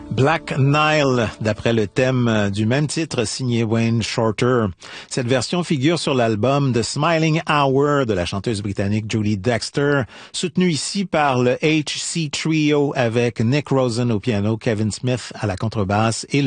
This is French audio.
Black Nile, d'après le thème du même titre signé Wayne Shorter. Cette version figure sur l'album The Smiling Hour de la chanteuse britannique Julie Dexter, soutenue ici par le HC Trio avec Nick Rosen au piano, Kevin Smith à la contrebasse et le